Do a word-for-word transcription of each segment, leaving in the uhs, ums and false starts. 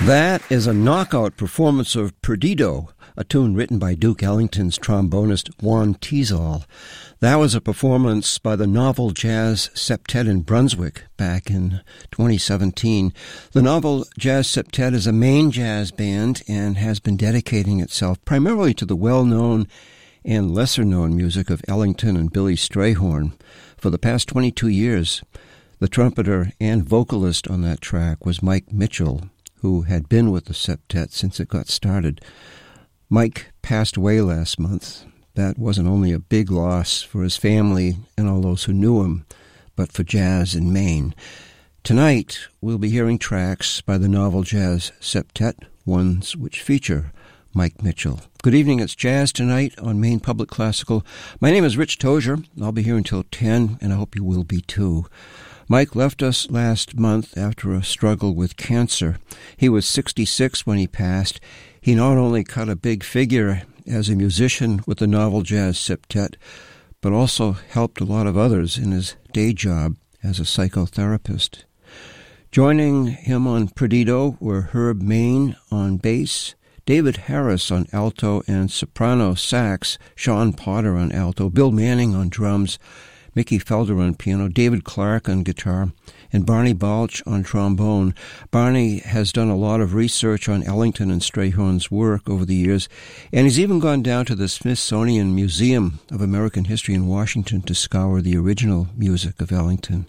That is a knockout performance of Perdido, a tune written by Duke Ellington's trombonist Juan Tizol. That was a performance by the Novel Jazz Septet in Brunswick back in twenty seventeen. The Novel Jazz Septet is a Maine jazz band and has been dedicating itself primarily to the well-known and lesser-known music of Ellington and Billy Strayhorn for the past twenty-two years. The trumpeter and vocalist on that track was Mike Mitchell, who had been with the septet since it got started. Mike passed away last month. That wasn't only a big loss for his family and all those who knew him, but for jazz in Maine. Tonight, we'll be hearing tracks by the Novel Jazz Septet, ones which feature Mike Mitchell. Good evening, it's Jazz Tonight on Maine Public Classical. My name is Rich Tozier. I'll be here until ten, and I hope you will be too. Mike left us last month after a struggle with cancer. He was sixty-six when he passed. He not only cut a big figure as a musician with the Novel Jazz Septet, but also helped a lot of others in his day job as a psychotherapist. Joining him on Perdido were Herb Mayne on bass, David Harris on alto and soprano sax, Sean Potter on alto, Bill Manning on drums, Mickey Felder on piano, David Clark on guitar, and Barney Balch on trombone. Barney has done a lot of research on Ellington and Strayhorn's work over the years, and he's even gone down to the Smithsonian Museum of American History in Washington to scour the original music of Ellington.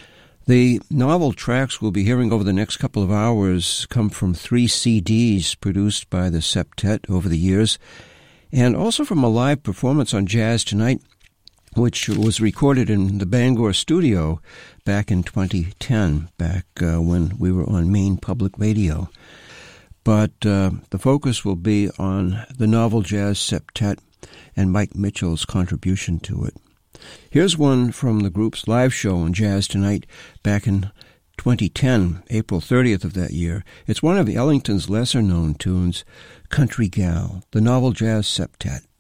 The novel tracks we'll be hearing over the next couple of hours come from three C Ds produced by the septet over the years, and also from a live performance on Jazz Tonight, which was recorded in the Bangor studio back in twenty ten, back uh, when we were on Maine Public Radio. But uh, the focus will be on the Novel Jazz Septet and Mike Mitchell's contribution to it. Here's one from the group's live show on Jazz Tonight back in twenty ten, April thirtieth of that year. It's one of Ellington's lesser-known tunes, Country Gal, the Novel Jazz Septet.